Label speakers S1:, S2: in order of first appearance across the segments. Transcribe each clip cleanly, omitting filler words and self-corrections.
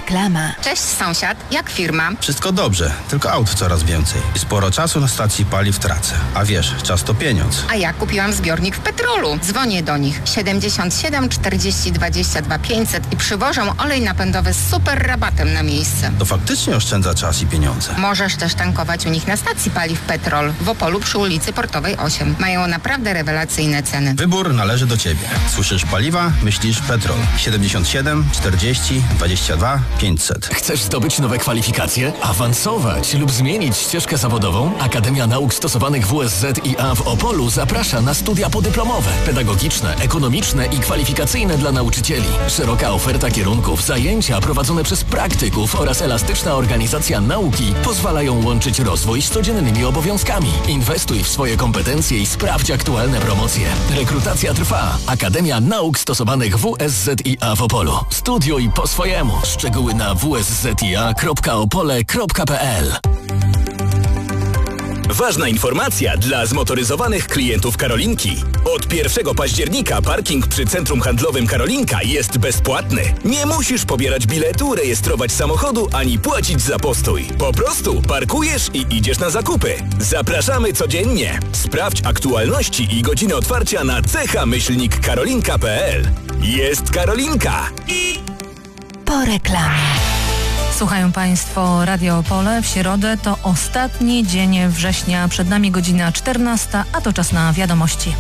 S1: Reklama.
S2: Cześć sąsiad, jak firma?
S3: Wszystko dobrze, tylko aut coraz więcej. I sporo czasu na stacji paliw tracę. A wiesz, czas to pieniądz.
S2: A ja kupiłam zbiornik w Petrolu. Dzwonię do nich 77 40 22 500 i przywożą olej napędowy z super rabatem na miejsce.
S3: To faktycznie oszczędza czas i pieniądze.
S2: Możesz też tankować u nich na stacji paliw Petrol w Opolu przy ulicy Portowej 8. Mają naprawdę rewelacyjne ceny.
S3: Wybór należy do Ciebie. Słyszysz paliwa? Myślisz Petrol. 77 40 22 500.
S4: Chcesz zdobyć nowe kwalifikacje? Awansować lub zmienić ścieżkę zawodową? Akademia Nauk Stosowanych WSZiA w Opolu zaprasza na studia podyplomowe, pedagogiczne, ekonomiczne i kwalifikacyjne dla nauczycieli. Szeroka oferta kierunków, zajęcia prowadzone przez praktyków oraz elastyczna organizacja nauki pozwalają łączyć rozwój z codziennymi obowiązkami. Inwestuj w swoje kompetencje i sprawdź aktualne promocje. Rekrutacja trwa. Akademia Nauk Stosowanych WSZiA w Opolu. Studiuj po swojemu. Szczegóły na wszzia.opole.pl.
S5: Ważna informacja dla zmotoryzowanych klientów Karolinki. Od 1 października parking przy Centrum Handlowym Karolinka jest bezpłatny. Nie musisz pobierać biletu, rejestrować samochodu, ani płacić za postój. Po prostu parkujesz i idziesz na zakupy. Zapraszamy codziennie. Sprawdź aktualności i godziny otwarcia na cecha-karolinka.pl. Jest Karolinka!
S1: Po reklamie.
S6: Słuchają Państwo Radio Opole. W środę to ostatni dzień września. Przed nami godzina 14, a to czas na wiadomości.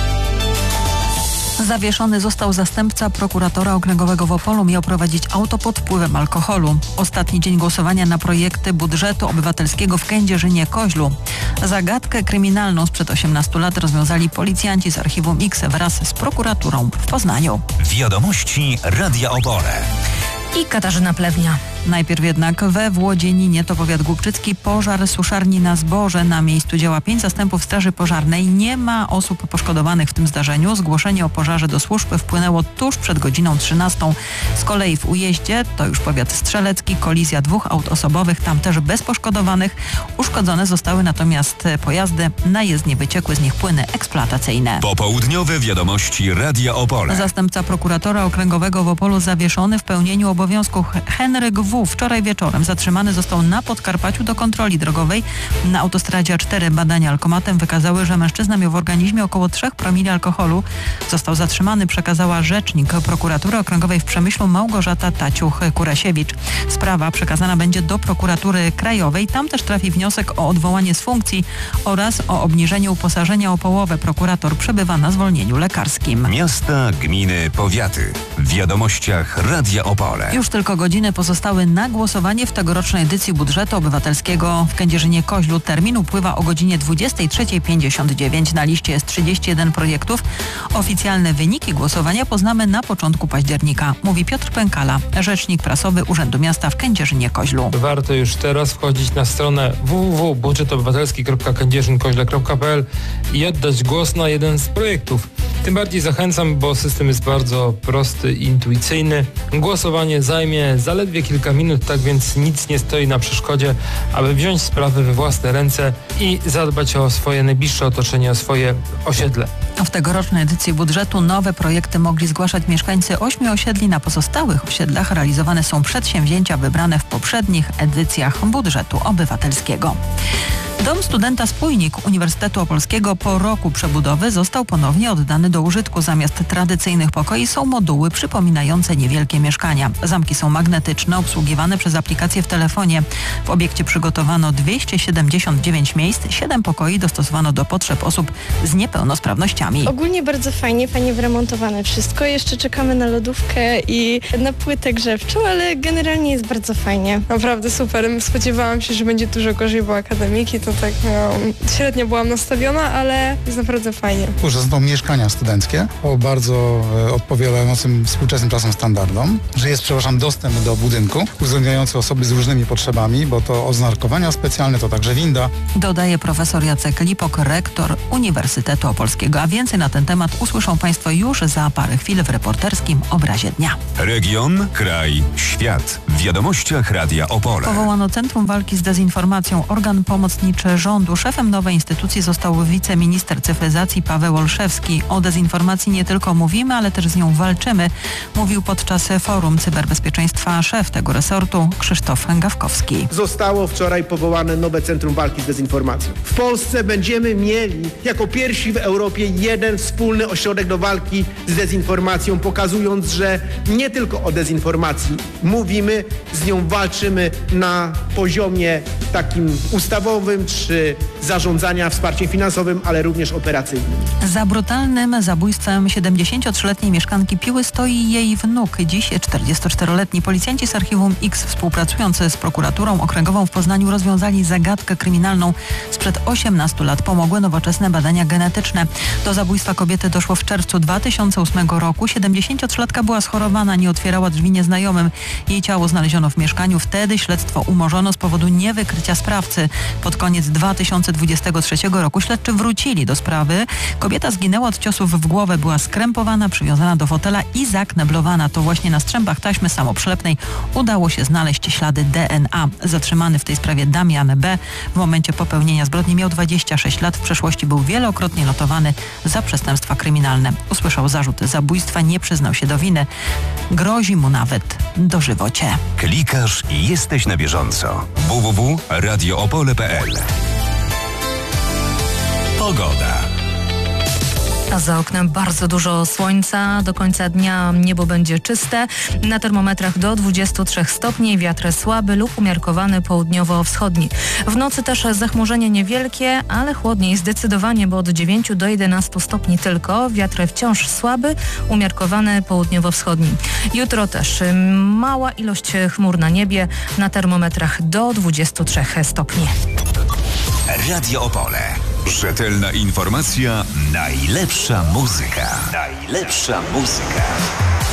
S7: Zawieszony został zastępca prokuratora okręgowego w Opolu. Miał prowadzić auto pod wpływem alkoholu. Ostatni dzień głosowania na projekty budżetu obywatelskiego w Kędzierzynie-Koźlu. Zagadkę kryminalną sprzed 18 lat rozwiązali policjanci z Archiwum X wraz z prokuraturą w Poznaniu.
S8: Wiadomości Radia Opole.
S6: I Katarzyna Plewnia.
S7: Najpierw jednak we Włodzieninie, to powiat głubczycki, pożar suszarni na zboże. Na miejscu działa 5 zastępów straży pożarnej. Nie ma osób poszkodowanych w tym zdarzeniu. Zgłoszenie o pożarze do służb wpłynęło tuż przed godziną 13. Z kolei w Ujeździe, to już powiat strzelecki, kolizja 2 aut osobowych, tam też bez poszkodowanych. Uszkodzone zostały natomiast pojazdy. Na jezdnię wyciekły z nich płyny eksploatacyjne.
S8: Popołudniowe wiadomości Radia Opole.
S7: Zastępca prokuratora okręgowego w Opolu zawieszony w pełnieniu obowiązków. Henryk W. wczoraj wieczorem zatrzymany został na Podkarpaciu do kontroli drogowej. Na autostradzie A4 badania alkomatem wykazały, że mężczyzna miał w organizmie około 3 promili alkoholu. Został zatrzymany, przekazała rzecznik prokuratury okręgowej w Przemyślu Małgorzata Taciuch-Kurasiewicz. Sprawa przekazana będzie do prokuratury krajowej. Tam też trafi wniosek o odwołanie z funkcji oraz o obniżenie uposażenia o połowę. Prokurator przebywa na zwolnieniu lekarskim.
S8: Miasta, gminy, powiaty. W wiadomościach Radia Opole.
S7: Już tylko godziny pozostały na głosowanie w tegorocznej edycji budżetu obywatelskiego w Kędzierzynie-Koźlu. Termin upływa o godzinie 23:59. Na liście jest 31 projektów. Oficjalne wyniki głosowania poznamy na początku października, mówi Piotr Pękala, rzecznik prasowy Urzędu Miasta w Kędzierzynie-Koźlu.
S9: Warto już teraz wchodzić na stronę www.budżetobywatelski.kędzierzyn-koźle.pl i oddać głos na jeden z projektów. Tym bardziej zachęcam, bo system jest bardzo prosty i intuicyjny. Głosowanie zajmie zaledwie kilka minut, tak więc nic nie stoi na przeszkodzie, aby wziąć sprawy we własne ręce i zadbać o swoje najbliższe otoczenie, o swoje osiedle.
S7: W tegorocznej edycji budżetu nowe projekty mogli zgłaszać mieszkańcy 8 osiedli. Na pozostałych osiedlach realizowane są przedsięwzięcia wybrane w poprzednich edycjach budżetu obywatelskiego. Dom studenta Spójnik Uniwersytetu Opolskiego po roku przebudowy został ponownie oddany do użytku. Zamiast tradycyjnych pokoi są moduły przypominające niewielkie mieszkania. Zamki są magnetyczne, obsługiwane przez aplikację w telefonie. W obiekcie przygotowano 279 miejsc, 7 pokoi dostosowano do potrzeb osób z niepełnosprawnościami.
S10: Ogólnie bardzo fajnie wyremontowane wszystko. Jeszcze czekamy na lodówkę i na płytę grzewczą, ale generalnie jest bardzo fajnie. Naprawdę super. Spodziewałam się, że będzie dużo gorzej, bo akademiki to tak średnio byłam nastawiona, ale jest naprawdę fajnie.
S11: Że są to mieszkania studenckie o bardzo odpowiadającym współczesnym czasem standardom, że jest, dostęp do budynku uwzględniający osoby z różnymi potrzebami, bo to oznakowania specjalne, to także winda.
S7: Dodaje profesor Jacek Lipok, rektor Uniwersytetu Opolskiego. A więcej na ten temat usłyszą Państwo już za parę chwil w reporterskim Obrazie Dnia.
S8: Region, kraj, świat. W wiadomościach Radia Opole.
S7: Powołano Centrum Walki z Dezinformacją, organ pomocniczy rządu. Szefem nowej instytucji został wiceminister cyfryzacji Paweł Olszewski. O dezinformacji nie tylko mówimy, ale też z nią walczymy, mówił podczas forum cyberbezpieczeństwa szef tego resortu Krzysztof Gawkowski.
S12: Zostało wczoraj powołane nowe Centrum Walki z Dezinformacją. W Polsce będziemy mieli jako pierwsi w Europie jeden wspólny ośrodek do walki z dezinformacją, pokazując, że nie tylko o dezinformacji mówimy, z nią walczymy na poziomie takim ustawowym czy zarządzania wsparciem finansowym, ale również operacyjnym.
S7: Za brutalnym zabójstwem 73-letniej mieszkanki Piły stoi jej wnuk. Dziś 44-letni policjanci z Archiwum X współpracujący z prokuraturą okręgową w Poznaniu rozwiązali zagadkę kryminalną sprzed 18 lat. Pomogły nowoczesne badania genetyczne. Do zabójstwa kobiety doszło w czerwcu 2008 roku. 73-latka była schorowana, nie otwierała drzwi nieznajomym. Jej ciało znaleziono w mieszkaniu. Wtedy śledztwo umorzono z powodu niewykrycia sprawcy. Pod koniec 2023 roku śledczy wrócili do sprawy. Kobieta zginęła od ciosów w głowę, była skrępowana, przywiązana do fotela i zakneblowana. To właśnie na strzępach taśmy samoprzylepnej udało się znaleźć ślady DNA. Zatrzymany w tej sprawie Damian B. w momencie popełnienia zbrodni miał 26 lat. W przeszłości był wielokrotnie notowany za przestępstwa kryminalne. Usłyszał zarzut zabójstwa, nie przyznał się do winy. Grozi mu nawet dożywocie.
S8: Klikasz i jesteś na bieżąco. www.radioopole.pl. Pogoda.
S6: A za oknem bardzo dużo słońca. Do końca dnia niebo będzie czyste. Na termometrach do 23 stopni. Wiatr słaby lub umiarkowany południowo-wschodni. W nocy też zachmurzenie niewielkie, ale chłodniej zdecydowanie, bo od 9 do 11 stopni tylko. Wiatr wciąż słaby, umiarkowany południowo-wschodni. Jutro też mała ilość chmur na niebie. Na termometrach do 23 stopni.
S8: Radio Opole. Rzetelna informacja, najlepsza muzyka. Najlepsza muzyka.